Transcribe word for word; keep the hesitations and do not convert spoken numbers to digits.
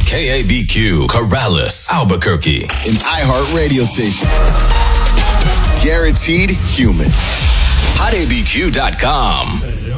K A B Q, Corrales, Albuquerque. An iHeart radio station. Guaranteed human. hot a b q dot com.